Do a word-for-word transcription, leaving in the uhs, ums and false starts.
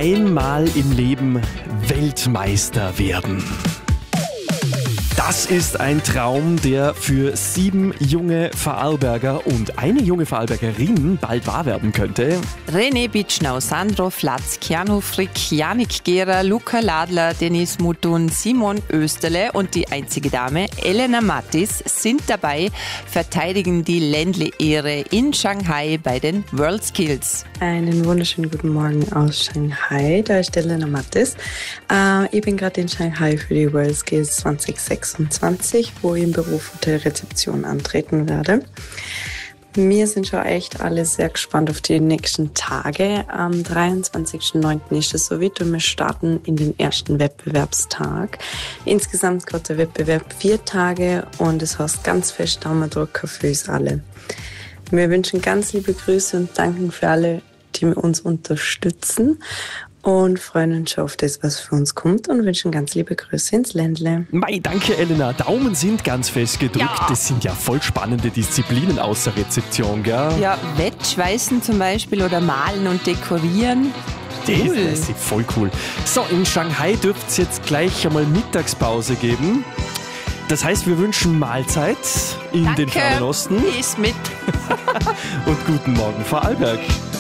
einmal im Leben Weltmeister werden. Das ist ein Traum, der für sieben junge Vorarlberger und eine junge Vorarlbergerin bald wahr werden könnte. René Bitschnau, Sandro Flatz, Keanu Frick, Janik Gehrer, Luca Ladler, Dennis Mutun, Simon Österle und die einzige Dame, Elena Mattis, sind dabei, verteidigen die Ländle-Ehre in Shanghai bei den WorldSkills. Einen wunderschönen guten Morgen aus Shanghai, da ist Elena Mattis. Äh, ich bin gerade in Shanghai für die WorldSkills zwanzig sechsundzwanzig, wo ich im Beruf der Rezeption antreten werde. Wir sind schon echt alle sehr gespannt auf die nächsten Tage. Am dreiundzwanzigsten neunten ist es soweit und wir starten in den ersten Wettbewerbstag. Insgesamt geht der Wettbewerb vier Tage und es heißt ganz fest Daumen drücken für uns alle. Wir wünschen ganz liebe Grüße und danken für alle, die uns unterstützen. Und freuen uns schon auf das, was für uns kommt und wünschen ganz liebe Grüße ins Ländle. Mei, danke Elena. Daumen sind ganz fest gedrückt. Ja. Das sind ja voll spannende Disziplinen außer Rezeption, gell? Ja, Wettschweißen zum Beispiel oder malen und dekorieren. Das, Cool. das ist voll cool. So, in Shanghai dürfte es jetzt gleich einmal Mittagspause geben. Das heißt, wir wünschen Mahlzeit in Danke. den Fernen Osten Ist mit. und guten Morgen Vorarlberg.